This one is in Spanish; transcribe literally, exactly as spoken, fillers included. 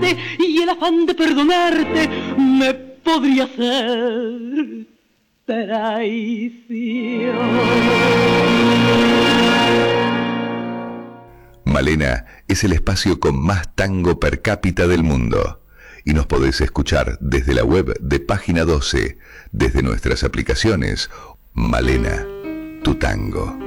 amarte y el afán de perdonarte me podría hacer traición. Malena es el espacio con más tango per cápita del mundo y nos podés escuchar desde la web de Página doce, desde nuestras aplicaciones. Malena, tu tango.